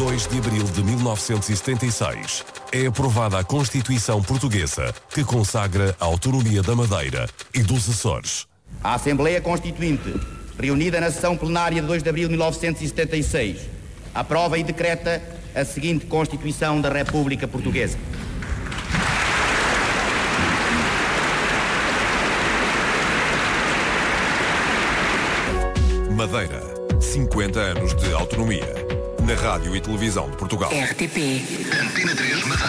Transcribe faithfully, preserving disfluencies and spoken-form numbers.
dois de abril de mil novecentos e setenta e seis, é aprovada a Constituição Portuguesa, que consagra a autonomia da Madeira e dos Açores. A Assembleia Constituinte, reunida na sessão plenária de dois de abril de mil novecentos e setenta e seis, aprova e decreta a seguinte Constituição da República Portuguesa. Madeira, cinquenta anos de autonomia. Na rádio e televisão de Portugal. R T P. Antena três Madeira.